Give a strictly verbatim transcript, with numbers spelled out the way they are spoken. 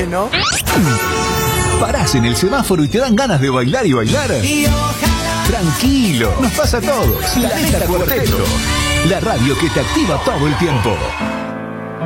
bueno. Parás en el semáforo y te dan ganas de bailar y bailar. Y ojalá. Tranquilo, nos pasa a todos. Planeta Cuarteto, la radio que te activa todo el tiempo.